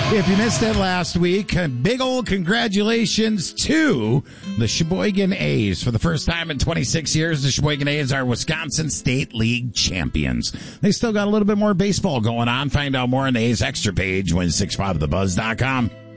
If you missed it last week, big old congratulations to the Sheboygan A's. For the first time in 26 years, the Sheboygan A's are Wisconsin State League champions. They still got a little bit more baseball going on. Find out more on the A's Extra page, win650thebuzz.com.